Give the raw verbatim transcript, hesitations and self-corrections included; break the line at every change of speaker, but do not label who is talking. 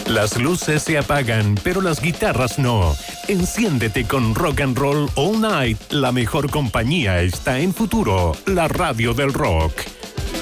Las luces se apagan, pero las guitarras no. Enciéndete con Rock and Roll All Night. La mejor compañía está en Futuro, la radio del rock.